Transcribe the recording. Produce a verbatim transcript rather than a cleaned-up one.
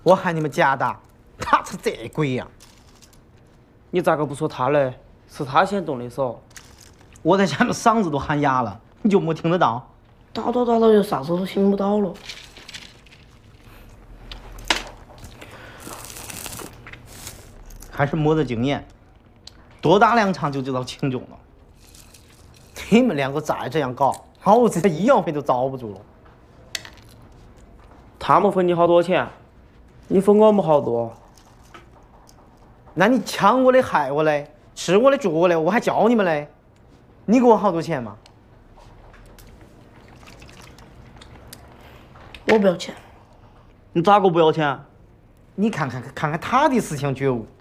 我喊你们假打，他是这鬼呀！ 你咋个不说他嘞？是他先动的手。 我在下面嗓子都喊哑了，你就没听得到？ 打到打到就啥子都听不到了。 还是没得经验，多打两场就知道轻重了。你们两个再这样搞，好，我这医药费都遭不住了。 他们分你好多钱，你分我们好多。 那你抢我的害我嘞，吃我的住我的，我还教你们嘞。你给我好多钱嘛？ 我不要钱。 你咋个不要钱？ 你看看看看他的思想觉悟。